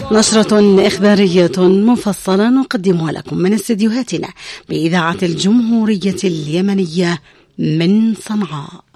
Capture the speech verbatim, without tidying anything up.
نشرة إخبارية مفصلة نقدمها لكم من استديوهاتنا بإذاعة الجمهورية اليمنية من صنعاء.